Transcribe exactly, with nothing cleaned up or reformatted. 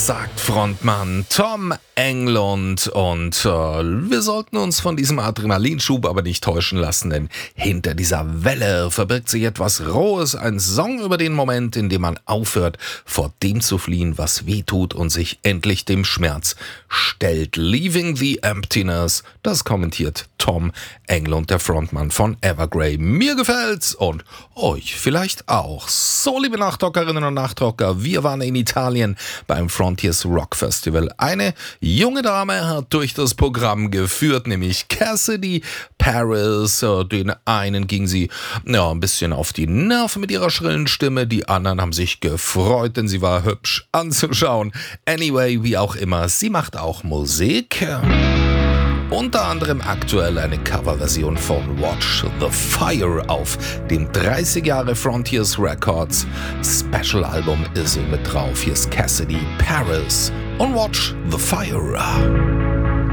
sagt Frontmann Tom Englund und äh, wir sollten uns von diesem Adrenalinschub aber nicht täuschen lassen, denn hinter dieser Welle verbirgt sich etwas Rohes, ein Song über den Moment, in dem man aufhört, vor dem zu fliehen, was weh tut und sich endlich dem Schmerz stellt. Leaving the Emptiness, das kommentiert Tom Englund, der Frontmann von Evergrey. Mir gefällt's und euch vielleicht auch. So, liebe Nachtrockerinnen und Nachtrocker, wir waren in Italien beim Frontiers Rock Festival. Eine junge Dame hat durch das Programm geführt, nämlich Cassidy Paris. Den einen ging sie ja, ein bisschen auf die Nerven mit ihrer schrillen Stimme, die anderen haben sich gefreut, denn sie war hübsch anzuschauen. Anyway, wie auch immer, sie macht auch Musik. Unter anderem aktuell eine Coverversion von Watch the Fire auf dem dreißig Jahre Frontiers Records Special Album ist sie mit drauf. Hier ist Cassidy Paris und Watch the Fire.